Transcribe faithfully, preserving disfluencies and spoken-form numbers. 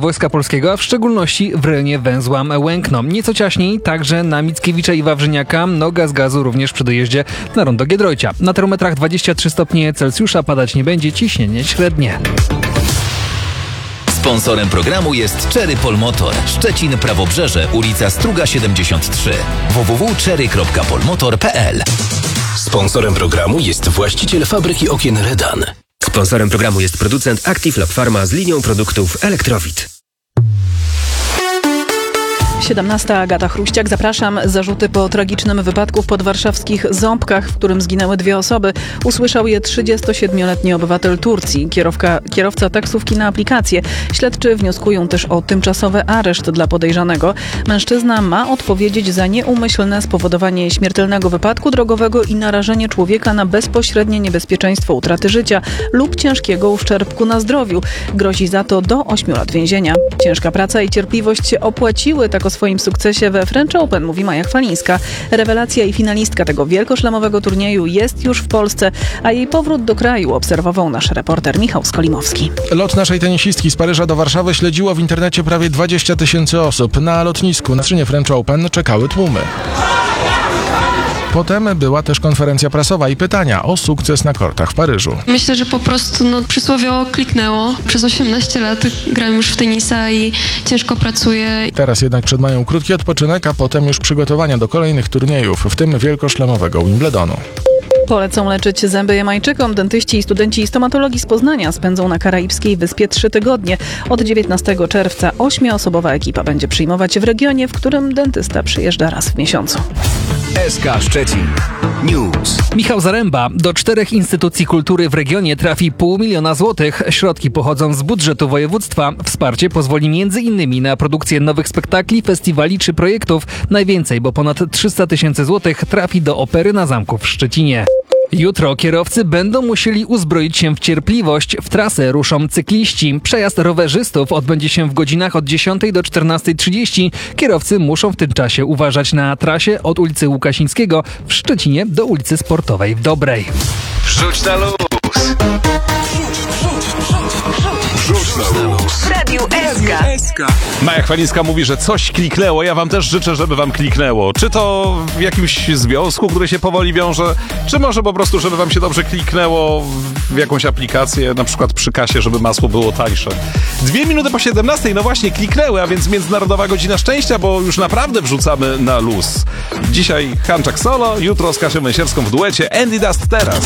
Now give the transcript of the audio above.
Wojska Polskiego, a w szczególności w rejonie węzła Łękno. Nieco ciaśniej także na Mickiewicza i Wawrzyniaka, no gaz gazu również przy dojeździe na rondo Giedroycia. Na termometrach dwadzieścia trzy stopnie Celsjusza, padać nie będzie, ciśnienie średnie. Sponsorem programu jest Cherry Polmotor, Szczecin, Prawobrzeże, ulica Struga siedemdziesiąt trzy. w w w kropka cherry kropka polmotor kropka p l. Sponsorem programu jest właściciel fabryki okien Redan. Sponsorem programu jest producent Active Lab Pharma z linią produktów Elektrowit. siedemnasta Agata Chruściak, zapraszam. Zarzuty po tragicznym wypadku w podwarszawskich Ząbkach, w którym zginęły dwie osoby, usłyszał je trzydziestosiedmioletni obywatel Turcji, kierowka, kierowca taksówki na aplikację. Śledczy wnioskują też o tymczasowy areszt dla podejrzanego. Mężczyzna ma odpowiedzieć za nieumyślne spowodowanie śmiertelnego wypadku drogowego i narażenie człowieka na bezpośrednie niebezpieczeństwo utraty życia lub ciężkiego uszczerbku na zdrowiu. Grozi za to do ośmiu lat więzienia. Ciężka praca i cierpliwość się opłaciły, tak o swoim sukcesie we French Open mówi Maja Chwalińska. Rewelacja i finalistka tego wielkoszlemowego turnieju jest już w Polsce, a jej powrót do kraju obserwował nasz reporter Michał Skolimowski. Lot naszej tenisistki z Paryża do Warszawy śledziło w internecie prawie dwadzieścia tysięcy osób. Na lotnisku na szynie French Open czekały tłumy. Potem była też konferencja prasowa i pytania o sukces na kortach w Paryżu. Myślę, że po prostu no, przysłowiowo kliknęło. Przez osiemnaście lat gram już w tenisa i ciężko pracuję. Teraz jednak przed mają krótki odpoczynek, a potem już przygotowania do kolejnych turniejów, w tym wielkoszlemowego Wimbledonu. Polecą leczyć zęby Jamajczykom. Dentyści i studenci stomatologii z Poznania spędzą na karaibskiej wyspie trzy tygodnie. Od dziewiętnastego czerwca ośmioosobowa ekipa będzie przyjmować w regionie, w którym dentysta przyjeżdża raz w miesiącu. S K Szczecin News. Michał Zaręba. Do czterech instytucji kultury w regionie trafi pół miliona złotych. Środki pochodzą z budżetu województwa. Wsparcie pozwoli między innymi na produkcję nowych spektakli, festiwali czy projektów. Najwięcej, bo ponad trzysta tysięcy złotych trafi do Opery na Zamku w Szczecinie. Jutro kierowcy będą musieli uzbroić się w cierpliwość. W trasę ruszą cykliści. Przejazd rowerzystów odbędzie się w godzinach od dziesiątej do czternastej trzydzieści. Kierowcy muszą w tym czasie uważać na trasie od ulicy Łukasińskiego w Szczecinie do ulicy Sportowej w Dobrej. Wrzuć na luz! Wrzuć na luz! Radio S K. Maja Chwalińska mówi, że coś kliknęło. Ja wam też życzę, żeby wam kliknęło. Czy to w jakimś związku, który się powoli wiąże, czy może po prostu, żeby wam się dobrze kliknęło w jakąś aplikację, na przykład przy kasie, żeby masło było tańsze. Dwie minuty po siedemnastej, no właśnie, kliknęły, a więc Międzynarodowa Godzina Szczęścia, bo już naprawdę wrzucamy na luz. Dzisiaj Hanczak solo, jutro z Kasią Myśewską w duecie. Andy Dust teraz.